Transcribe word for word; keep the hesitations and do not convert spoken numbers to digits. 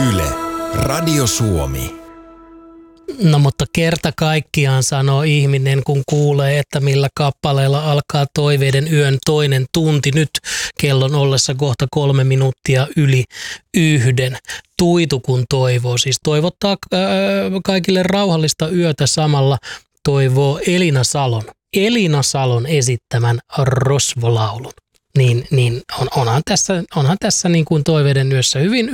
Yle, Radio Suomi. No mutta kerta kaikkiaan sanoo ihminen, kun kuulee, että millä kappaleella alkaa Toiveiden yön toinen tunti. Nyt kellon ollessa kohta kolme minuuttia yli yhden. Tuitu kun toivoo, siis toivottaa äh, kaikille rauhallista yötä samalla toivoo Elina Salon. Elina Salon esittämän Rosvolaulun. Niin, niin on, onhan tässä, onhan tässä niin kuin Toiveiden yössä hyvin